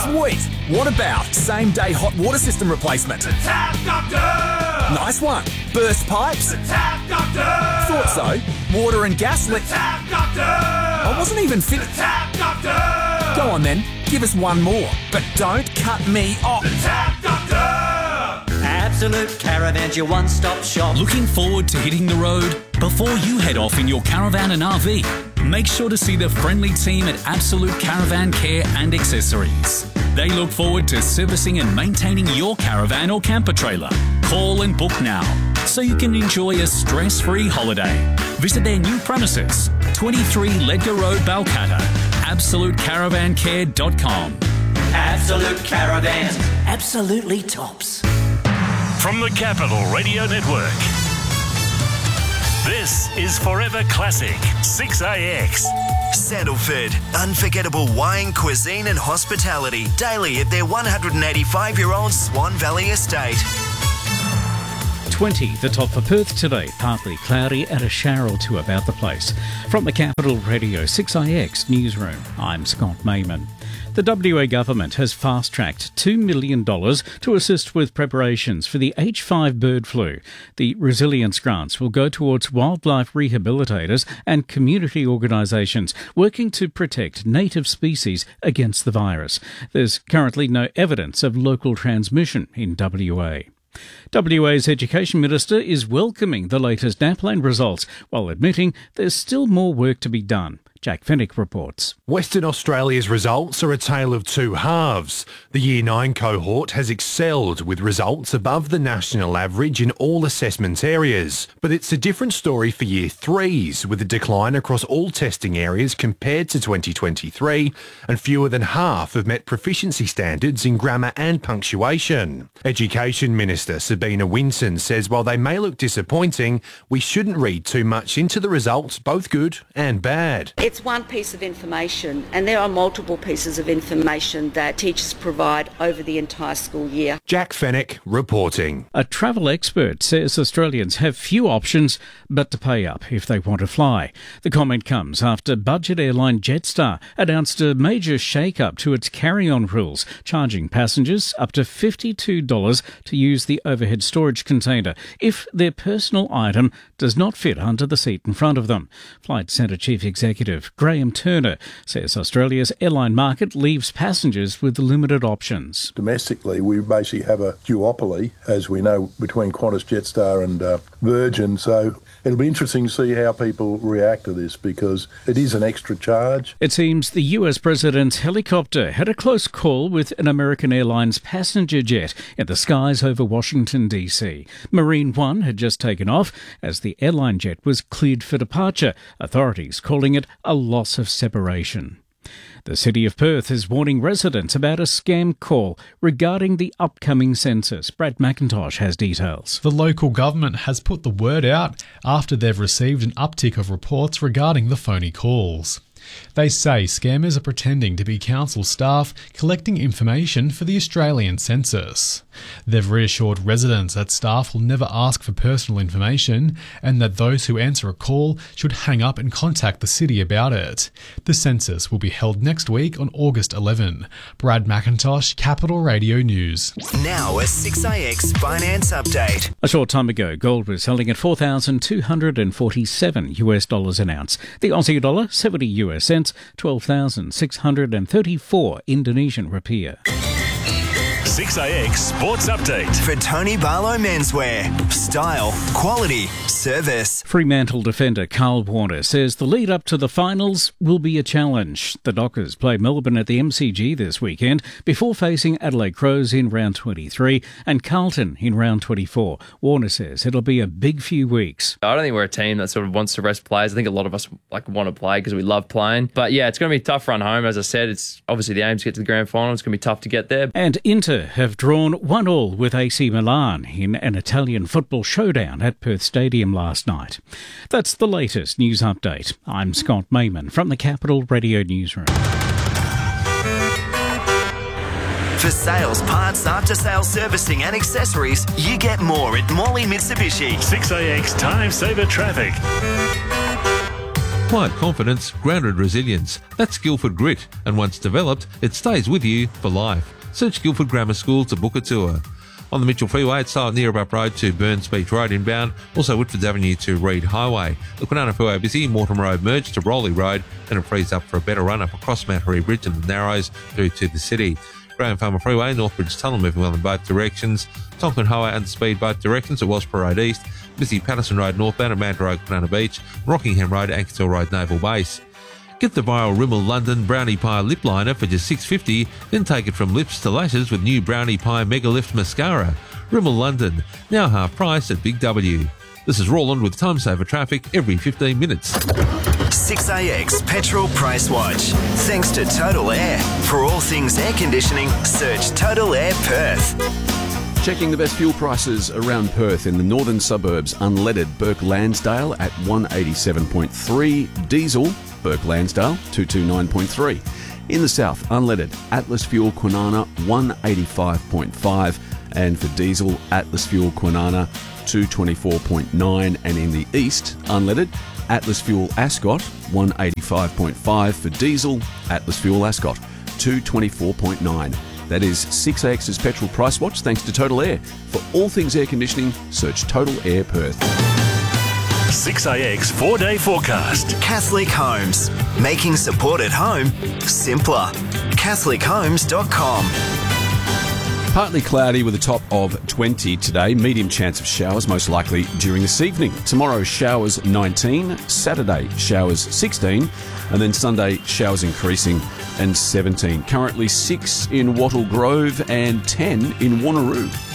Sweet. What about same-day hot water system replacement? The Tap Doctor! Nice one. Burst pipes? The Tap Doctor! Thought so. Water and gas leak. The Tap Doctor! I wasn't even The Tap Doctor! Go on then, give us one more. But don't cut me off. The Tap Doctor! Absolute Caravans, your one-stop shop. Looking forward to hitting the road? Before you head off in your caravan and RV, make sure to see the friendly team at Absolute Caravan Care and Accessories. They look forward to servicing and maintaining your caravan or camper trailer. Call and book now so you can enjoy a stress-free holiday. Visit their new premises, 23 Ledger Road, Balcatta. AbsoluteCaravanCare.com. Absolute Caravans, absolutely tops. From the Capital Radio Network, this is Forever Classic 6AX. Sandalford, unforgettable wine, cuisine and hospitality daily at their 185-year-old Swan Valley estate. 20, the top for Perth today, partly cloudy and a shower or two about the place. From the Capital Radio 6IX Newsroom, I'm Scott Mayman. The WA government has fast-tracked $2 million to assist with preparations for the H5 bird flu. The resilience grants will go towards wildlife rehabilitators and community organisations working to protect native species against the virus. There's currently no evidence of local transmission in WA. WA's Education Minister is welcoming the latest NAPLAN results while admitting there's still more work to be done. Jack Fennick reports. Western Australia's results are a tale of two halves. The Year 9 cohort has excelled with results above the national average in all assessment areas. But it's a different story for Year 3s, with a decline across all testing areas compared to 2023, and fewer than half have met proficiency standards in grammar and punctuation. Education Minister Sabina Winton says while they may look disappointing, we shouldn't read too much into the results, both good and bad. It's one piece of information, and there are multiple pieces of information that teachers provide over the entire school year. Jack Fennick reporting. A travel expert says Australians have few options but to pay up if they want to fly. The comment comes after budget airline Jetstar announced a major shake-up to its carry-on rules, charging passengers up to $52 to use the overhead storage container if their personal item does not fit under the seat in front of them. Flight Centre Chief Executive Graham Turner says Australia's airline market leaves passengers with limited options. Domestically, we basically have a duopoly, as we know, between Qantas, Jetstar and Virgin, so it'll be interesting to see how people react to this because it is an extra charge. It seems the US president's helicopter had a close call with an American Airlines passenger jet in the skies over Washington, D.C. Marine One had just taken off as the airline jet was cleared for departure, authorities calling it a loss of separation. The City of Perth is warning residents about a scam call regarding the upcoming census. Brad McIntosh has details. The local government has put the word out after they've received an uptick of reports regarding the phony calls. They say scammers are pretending to be council staff collecting information for the Australian census. They've reassured residents that staff will never ask for personal information and that those who answer a call should hang up and contact the city about it. The census will be held next week on August 11. Brad McIntosh, Capital Radio News. Now a 6AX finance update. A short time ago, gold was selling at $4,247 an ounce. The Aussie dollar, 70 US cents, 12,634 Indonesian rupiah. 6AX Sports Update. For Tony Barlow Menswear. Style, quality, service. Fremantle defender Carl Warner says the lead up to the finals will be a challenge. The Dockers play Melbourne at the MCG this weekend before facing Adelaide Crows in round 23 and Carlton in round 24. Warner says it'll be a big few weeks. I don't think we're a team that sort of wants to rest players. I think a lot of us want to play because we love playing. But yeah, it's going to be a tough run home. As I said, it's obviously the aim to get to the grand final. It's going to be tough to get there. And Inter have drawn 1-1 with AC Milan in an Italian football showdown at Perth Stadium last night. That's the latest news update. I'm Scott Mayman from the Capital Radio Newsroom. For sales, parts, after-sales servicing and accessories, you get more at Morley Mitsubishi. 6AX Time Saver Traffic. Quiet confidence, grounded resilience. That's Guildford Grit, and once developed, it stays with you for life. Search Guildford Grammar School to book a tour. On the Mitchell Freeway, it's silent near Up Road to Burns Beach Road inbound, also Whitfords Avenue to Reed Highway. The Kwinana Freeway busy, Mortimer Road merged to Rowley Road, and it frees up for a better run up across Mount Harry Bridge and the Narrows through to the city. Graham Farmer Freeway, Northbridge Tunnel moving well in both directions. Tonkin Highway and Speed both directions at Wasp Road East. Busy Patterson Road northbound at Manta Road, Kwinana Beach. Rockingham Road, Ankersville Road, Naval Base. Get the viral Rimmel London Brownie Pie Lip Liner for just $6.50, then take it from lips to lashes with new Brownie Pie Mega Lift Mascara. Rimmel London, now half price at Big W. This is Roland with Time Saver Traffic every 15 minutes. 6AX Petrol Price Watch. Thanks to Total Air. For all things air conditioning, search Total Air Perth. Checking the best fuel prices around Perth in the northern suburbs. Unleaded Burke Lansdale at 187.3. Diesel Burke Lansdale 229.3. In the south, unleaded Atlas Fuel Kwinana 185.5. And for diesel, Atlas Fuel Kwinana 224.9. And in the east, unleaded Atlas Fuel Ascot 185.5. For diesel, Atlas Fuel Ascot 224.9. That is 6AX's Petrol Price Watch, thanks to Total Air. For all things air conditioning, search Total Air Perth. 6AX 4-day forecast. Catholic Homes. Making support at home simpler. CatholicHomes.com. Partly cloudy with a top of 20 today. Medium chance of showers, most likely during this evening. Tomorrow, showers 19. Saturday, showers 16. And then Sunday, showers increasing and 17. Currently 6 in Wattle Grove and 10 in Wanneroo.